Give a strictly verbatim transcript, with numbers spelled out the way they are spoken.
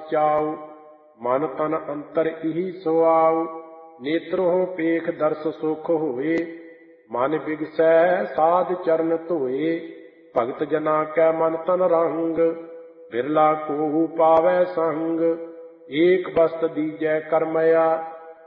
ਚਾਉ। ਮਨ ਤਨ ਅੰਤਰ ਇਹੀ ਸੁਆਉ। ਨੇਤਰੋਂ ਪੇਖ ਦਰਸ ਸੁਖ ਹੋਏ। ਮਨ ਬਿਗਸੈ ਸਾਧ ਚਰਨ ਧੋਏ। ਭਗਤ ਜਨਾ ਕੈ ਮਨ ਤਨ ਰੰਗ। ਬਿਰਲਾ ਕੋਹੁ ਪਾਵੈ ਸੰਗ। ਏਕ ਬਸਤ ਦੀਜੈ ਕਰਮਇਆ।